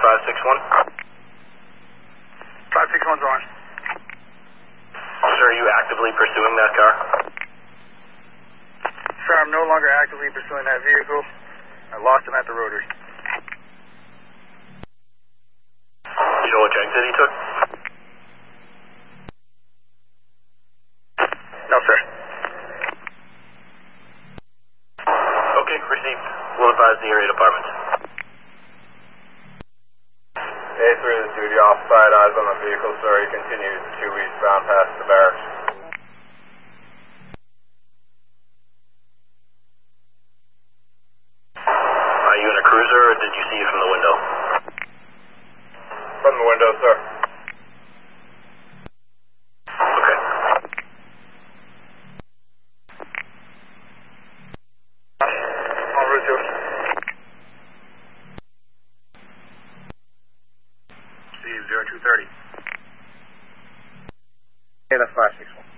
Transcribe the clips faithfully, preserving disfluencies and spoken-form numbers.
five six one. five six one's on. Sir, are you actively pursuing that car? Sir, I'm no longer actively pursuing that vehicle. I lost him at the rotary. You know which exit he took? No, sir. Okay, received. We'll advise the area department. A three to duty, offside eyes on the vehicle, sir. He continues two eastbound past the barracks. Are you in a cruiser or did you see it from the window? From the window, sir. Okay. On route two. Steve, zero two thirty. Yeah, that's five six one.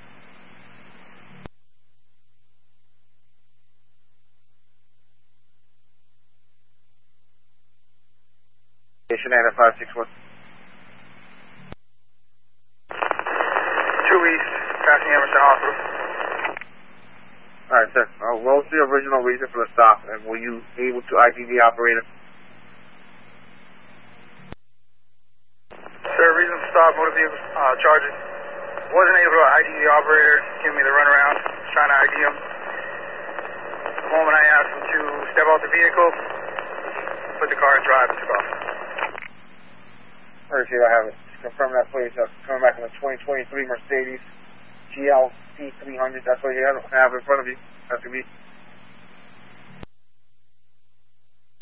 Station eight five six one. Two east, passing Emerson Hospital. Alright, sir. Uh, what was the original reason for the stop, and were you able to I D the operator? Sir, reason to stop, motor vehicle uh, charges. Wasn't able to I D the operator, give me the runaround, trying to I D him. The moment I asked him to step out the vehicle, put the car in drive and took off. Alright, see, I have it. Just confirm that, please. Uh, coming back in the twenty twenty-three Mercedes G L C three hundred. That's what you have, have in front of you. Has to be.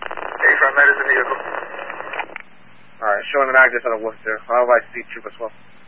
A-front met is the vehicle. Alright, showing an address on the Worcester. I'll like to see Troop as well.